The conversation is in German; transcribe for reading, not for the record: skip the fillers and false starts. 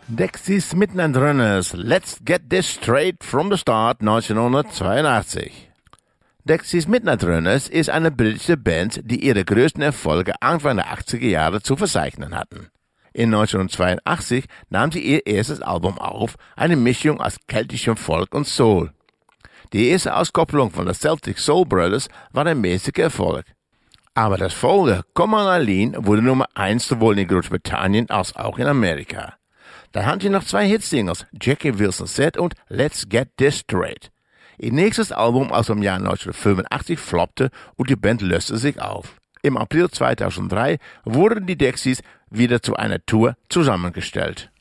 Dexys Midnight Runners, Let's Get This Straight from the Start 1982. Dexys Midnight Runners ist eine britische Band, die ihre größten Erfolge Anfang der 80er Jahre zu verzeichnen hatten. In 1982 nahm sie ihr erstes Album auf, eine Mischung aus keltischem Folk und Soul. Die erste Auskopplung von den Celtic Soul Brothers war ein mäßiger Erfolg. Aber das Folge Come On Eileen wurde Nummer 1 sowohl in Großbritannien als auch in Amerika. Dann hatten sie noch 2 Hitsingles, Jackie Wilson Said und Let's Get This Straight. Ihr nächstes Album aus dem Jahr 1985 floppte und die Band löste sich auf. Im April 2003 wurden die Dexys wieder zu einer Tour zusammengestellt.